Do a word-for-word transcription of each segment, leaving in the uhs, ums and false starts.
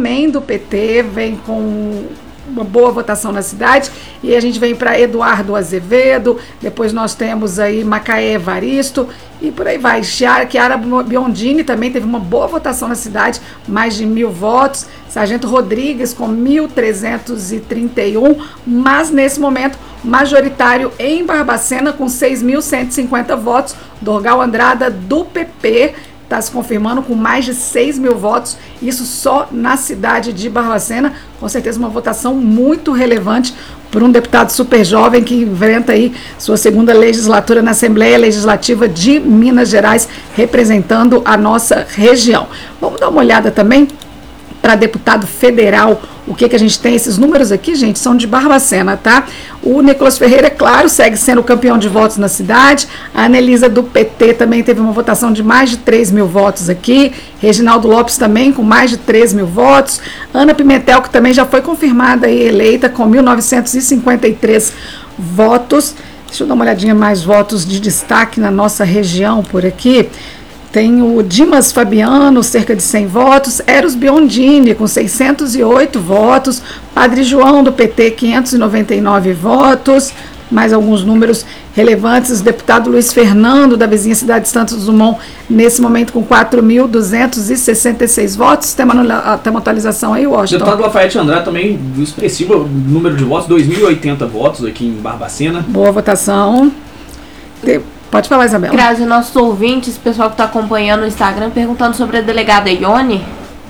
também do P T, vem com uma boa votação na cidade, e a gente vem para Eduardo Azevedo, depois nós temos aí Macaé Evaristo, e por aí vai. Chiara Biondini também teve uma boa votação na cidade, mais de mil votos, Sargento Rodrigues com mil trezentos e trinta e um, mas nesse momento majoritário em Barbacena com seis mil cento e cinquenta votos, Dorgal Andrada do P P, está se confirmando com mais de seis mil votos, isso só na cidade de Barbacena, com certeza uma votação muito relevante por um deputado super jovem que enfrenta aí sua segunda legislatura na Assembleia Legislativa de Minas Gerais, representando a nossa região. Vamos dar uma olhada também para deputado federal, o que que a gente tem, esses números aqui, gente, são de Barbacena, tá? O Nicolas Ferreira, é claro, segue sendo o campeão de votos na cidade, a Anelisa do P T também teve uma votação de mais de três mil votos aqui, Reginaldo Lopes também com mais de três mil votos, Ana Pimentel, que também já foi confirmada e eleita com mil novecentos e cinquenta e três votos. Deixa eu dar uma olhadinha mais votos de destaque na nossa região por aqui. Tem o Dimas Fabiano, cerca de cem votos, Eros Biondini, com seiscentos e oito votos, Padre João, do P T, quinhentos e noventa e nove votos, mais alguns números relevantes, o deputado Luiz Fernando, da vizinha cidade de Santos Dumont, nesse momento com quatro mil duzentos e sessenta e seis votos. Tem uma, tem uma atualização aí, Washington? O deputado Lafayette Andrade também, expressivo número de votos, dois mil e oitenta votos aqui em Barbacena. Boa votação. Tem... Pode falar, Isabela. Grazi, nossos ouvintes, pessoal que está acompanhando no Instagram, perguntando sobre a delegada Ione.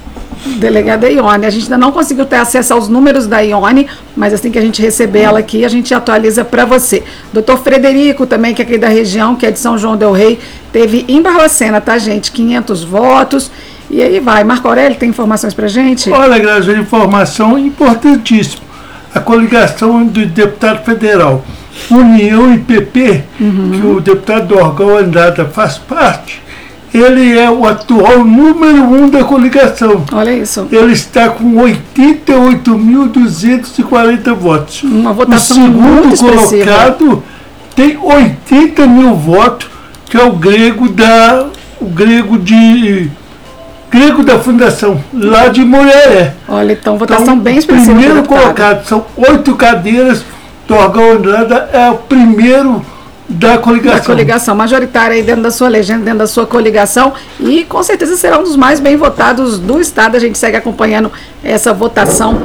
Delegada Ione, a gente ainda não conseguiu ter acesso aos números da Ione, mas assim que a gente receber ela aqui, a gente atualiza para você. Doutor Frederico também, que é aqui da região, que é de São João del Rei, teve em Barbacena, tá, gente? quinhentos votos. E aí vai. Marco Aurélio, tem informações pra gente? Olha, Grazi, informação importantíssima. A coligação do deputado federal União e P P, uhum. que o deputado Dorgal Andrada faz parte, ele é o atual número um da coligação. Olha isso. Ele está com oitenta e oito mil duzentos e quarenta votos. Uma votação o segundo muito colocado tem oitenta mil votos, que é o grego da o grego de grego da Fundação, lá de Muraré. Olha, então votação então, bem expressiva. O primeiro colocado são oito cadeiras. Dorgal Andrada é o primeiro da coligação. Da coligação, majoritária aí dentro da sua legenda, dentro da sua coligação, e com certeza será um dos mais bem votados do estado. A gente segue acompanhando essa votação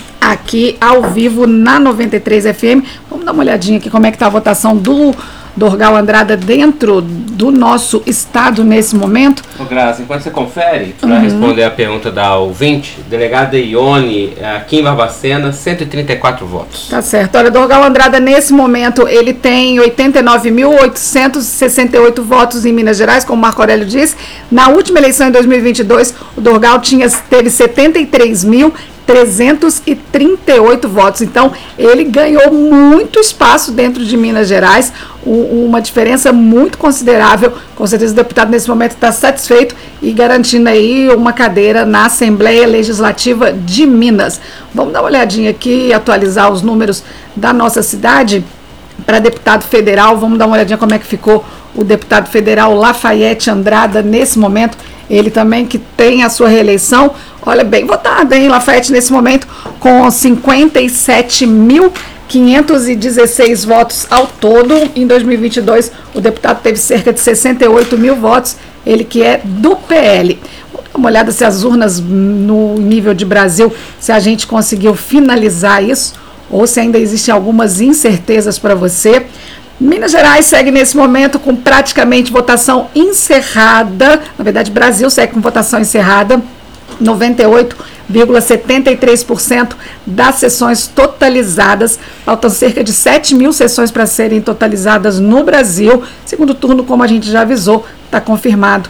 aqui ao vivo na noventa e três F M. Vamos dar uma olhadinha aqui como é que está a votação do Dorgal Andrada dentro do nosso estado nesse momento. Ô Grazi, enquanto você confere, para uhum. responder a pergunta da ouvinte, delegada Ione, aqui em Barbacena, cento e trinta e quatro votos. Tá certo. Olha, Dorgal Andrada, nesse momento, ele tem oitenta e nove mil oitocentos e sessenta e oito votos em Minas Gerais, como o Marco Aurélio disse. Na última eleição, em dois mil e vinte e dois, o Dorgal tinha, teve setenta e três mil trezentos e trinta e oito votos. Então, ele ganhou muito espaço dentro de Minas Gerais, um, uma diferença muito considerável. Com certeza o deputado nesse momento está satisfeito e garantindo aí uma cadeira na Assembleia Legislativa de Minas. Vamos dar uma olhadinha aqui e atualizar os números da nossa cidade para deputado federal. Vamos dar uma olhadinha como é que ficou o deputado federal Lafayette Andrada nesse momento. Ele também que tem a sua reeleição. Olha, bem votado, hein, Lafayette, nesse momento, com cinquenta e sete mil quinhentos e dezesseis votos ao todo. Em dois mil e vinte e dois, o deputado teve cerca de sessenta e oito mil votos, ele que é do P L. Vamos dar uma olhada se as urnas no nível de Brasil, se a gente conseguiu finalizar isso, ou se ainda existem algumas incertezas para você. Minas Gerais segue nesse momento com praticamente votação encerrada. Na verdade, Brasil segue com votação encerrada. noventa e oito vírgula setenta e três por cento das sessões totalizadas. Faltam cerca de sete mil sessões para serem totalizadas no Brasil. Segundo turno, como a gente já avisou, está confirmado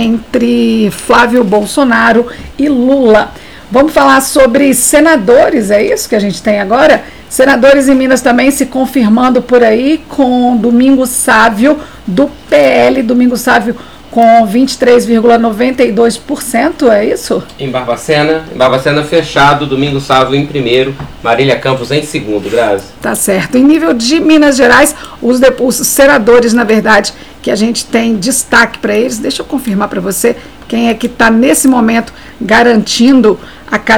entre Flávio Bolsonaro e Lula. Vamos falar sobre senadores, é isso que a gente tem agora? Senadores em Minas também se confirmando por aí, com Domingos Sávio, do P L, Domingos Sávio com vinte e três vírgula noventa e dois por cento, é isso? Em Barbacena, em Barbacena fechado, Domingos Sávio em primeiro, Marília Campos em segundo, Grazi. Tá certo. Em nível de Minas Gerais, os, de, os senadores, na verdade, que a gente tem destaque para eles, deixa eu confirmar para você quem é que está nesse momento garantindo a